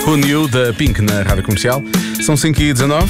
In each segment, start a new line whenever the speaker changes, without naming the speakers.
Who Knew, da Pink, na Rádio Comercial. São 5h19.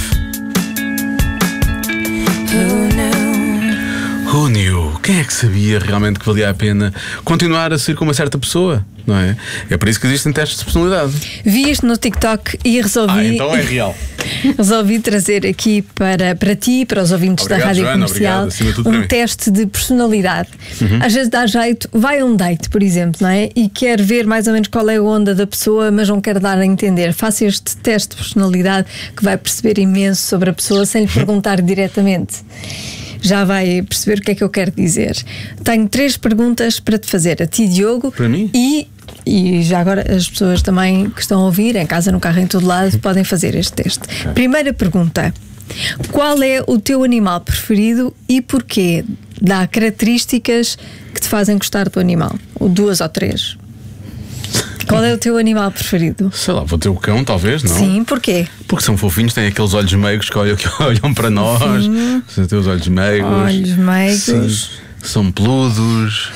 Who knew? Quem é que sabia realmente que valia a pena continuar a ser com uma certa pessoa? Não é? É por isso que existem testes de personalidade.
Vi isto no TikTok e resolvi.
Então é real.
Resolvi trazer aqui para ti e para os ouvintes
Obrigado,
da Rádio
Joana,
Comercial
obrigado, acima de tudo para mim.
teste de personalidade. Às vezes dá jeito, vai a um date, por exemplo, não é? E quer ver mais ou menos qual é a onda da pessoa, mas não quer dar a entender. Faça este teste de personalidade que vai perceber imenso sobre a pessoa sem lhe perguntar diretamente. Já vai perceber o que é que eu quero dizer. Tenho 3 perguntas para te fazer, a ti, Diogo.
Para mim?
E já agora as pessoas também que estão a ouvir, em casa, no carro, em todo lado, podem fazer este teste. Primeira pergunta: qual é o teu animal preferido e porquê? Dá características que te fazem gostar do animal, ou 2 ou 3. Qual é o teu animal preferido?
Sei lá, vou ter o cão, talvez, não?
Sim, porquê?
Porque são fofinhos, têm aqueles olhos meigos que olham para nós. Têm os olhos meigos.
Olhos meigos.
Sim, são peludos.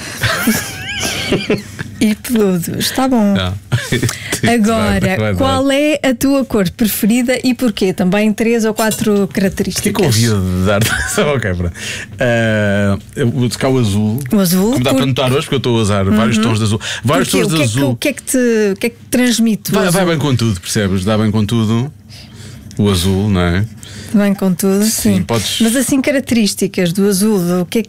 E peludos, está bom.
Não.
Agora, qual é a tua cor preferida e porquê? Também 3 ou 4 características.
O que é que eu ouvia de dar? Ok, pronto. Eu vou tocar o azul.
O azul?
Como dá para notar hoje, porque eu estou a usar vários tons de azul. Vários tons de azul.
O que é que te transmite?
Vai bem com tudo, percebes? Dá bem com tudo. O azul, não é?
Bem com tudo, sim.
Podes...
Mas assim, características do azul, o que